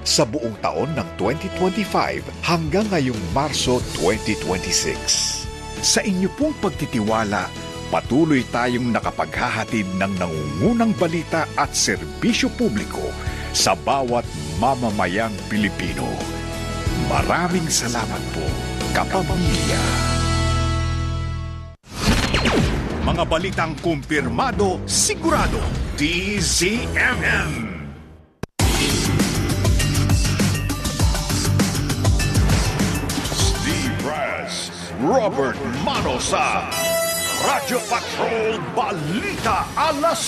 sa buong taon ng 2025 hanggang ngayong Marso 2026. Sa inyo pong pagtitiwala, patuloy tayong nakapaghahatid ng nangungunang balita at serbisyo publiko sa bawat mamamayang Pilipino. Maraming salamat po, kapamilya. Mga balitang kumpirmado, sigurado, DZMM. Steve Raz, Robert Manosa, Radyo Patrol Balita Alas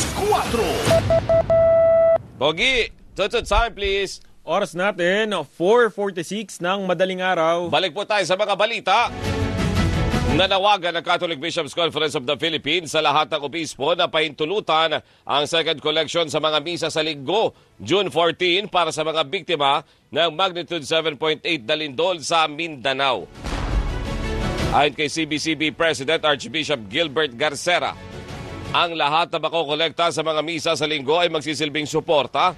4. Pogi, tutsod time please. Oras natin, 4:46 ng madaling araw. Balik po tayo sa mga balita. Nanawagan ng Catholic Bishops' Conference of the Philippines sa lahat ng obispo na pahintulutan ang second collection sa mga misa sa linggo, June 14, para sa mga biktima ng magnitude 7.8 na lindol sa Mindanao. Ayon kay CBCB President Archbishop Gilbert Garcera, ang lahat na makokolekta sa mga misa sa linggo ay magsisilbing suporta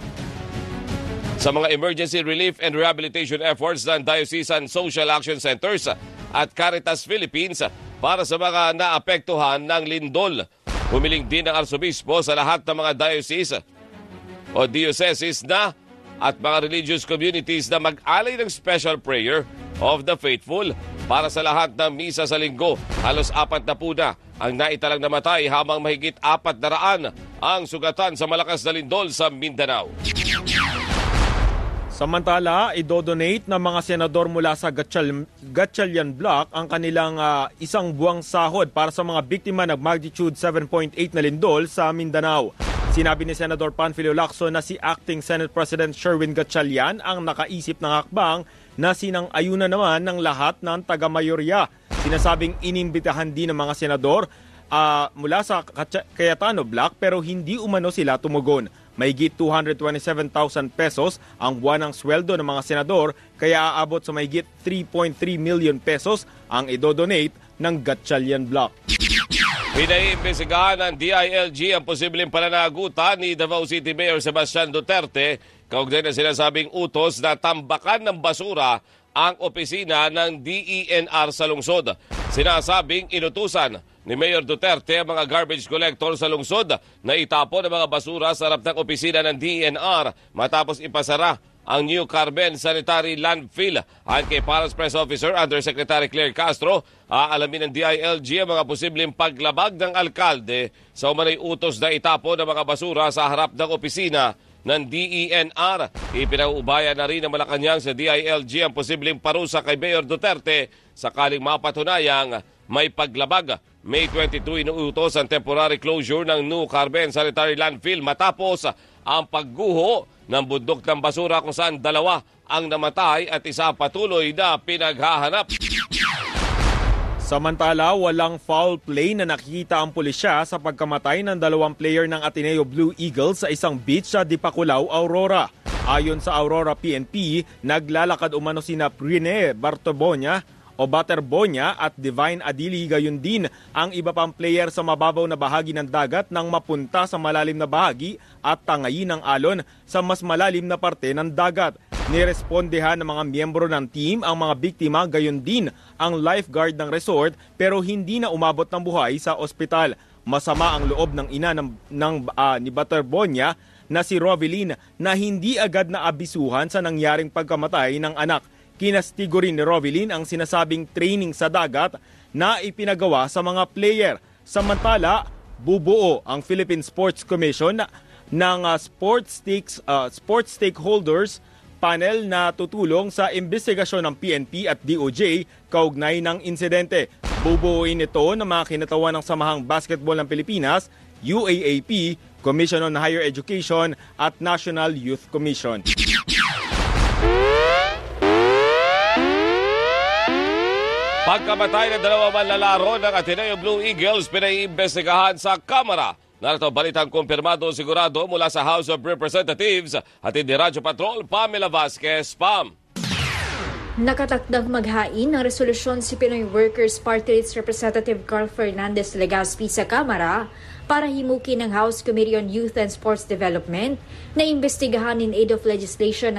sa mga emergency relief and rehabilitation efforts ng Diocesan Social Action Centers at Caritas Philippines para sa mga naapektuhan ng lindol. Humiling din ang arsobispo sa lahat ng mga dioceses na at mga religious communities na mag-alay ng special prayer of the faithful para sa lahat ng misa sa linggo. Halos 4 na po na ang naitalang namatay habang mahigit 400 ang sugatan sa malakas na lindol sa Mindanao. Samantala, idodonate ng mga senador mula sa Gatchalian Block ang kanilang isang buwang sahod para sa mga biktima ng magnitude 7.8 na lindol sa Mindanao. Sinabi ni Senador Panfilo Lacson na si Acting Senate President Sherwin Gatchalian ang nakaisip ng hakbang na sinang-ayunan naman ng lahat ng taga-mayorya. Sinasabing inimbitahan din ng mga senador mula sa Cayetano Block pero hindi umano sila tumugon. Mahigit 227,000 pesos ang buwanang sweldo ng mga senador kaya aabot sa mahigit 3.3 million pesos ang idodonate ng Gatchalian Block. Pinaiimbestigahan ng DILG ang posibleng pananagutan ni Davao City Mayor Sebastian Duterte kaugnay na sinasabing utos na tambakan ng basura ang opisina ng DENR sa lungsod. Sinasabing inutusan ni Mayor Duterte ang mga garbage collector sa lungsod na itapon ang mga basura sa harap ng opisina ng DENR matapos ipasara ang New Carmen Sanitary Landfill. Ayon kay Palace Press Officer Undersecretary Claire Castro, aalamin ng DILG ang mga posibleng paglabag ng alkalde sa umanay utos na itapon ang mga basura sa harap ng opisina ng DENR. Ipinauubaya na rin ng Malacanang sa DILG ang posibleng parusa kay Mayor Duterte sakaling mapatunayang may paglabag. May 22 inuutos ang temporary closure ng New Carmen Sanitary Landfill matapos ang pagguho ng bundok ng basura kung saan 2 ang namatay at 1 patuloy na pinaghahanap. Samantala, walang foul play na nakikita ang pulisya sa pagkamatay ng 2 player ng Ateneo Blue Eagles sa isang beach sa Dipakulaw, Aurora. Ayon sa Aurora PNP, naglalakad umano sina Rene Bartobonia at Divine Adili, gayon din ang iba pang player sa mababaw na bahagi ng dagat nang mapunta sa malalim na bahagi at tangayin ng alon sa mas malalim na parte ng dagat. Nirespondehan ng mga miyembro ng team ang mga biktima, gayon din ang lifeguard ng resort pero hindi na umabot ng buhay sa ospital. Masama ang loob ng ina ni Bartobonia na si Rovelyn na hindi agad na abisuhan sa nangyaring pagkamatay ng anak. Kinastigo rin ni Rovelyn ang sinasabing training sa dagat na ipinagawa sa mga player. Samantala, bubuo ang Philippine Sports Commission ng sports stakeholders panel na tutulong sa investigasyon ng PNP at DOJ kaugnay ng insidente. Bubuuin ito ng mga kinatawan ng Samahang Basketball ng Pilipinas, UAAP, Commission on Higher Education at National Youth Commission. Pagkamatay ng 2 manlalaro ng Ateneo Blue Eagles, pinaiimbestigahan sa Kamara. Narito balitang kumpirmado sigurado mula sa House of Representatives at hindi Radyo Patrol, Pamela Vasquez, Pam. Nakatakdang maghain ng resolusyon si Pinoy Workers Party List Representative Carl Fernandez Legazpi sa Kamara para himukin ng House Committee on Youth and Sports Development na imbestigahan in aid of legislation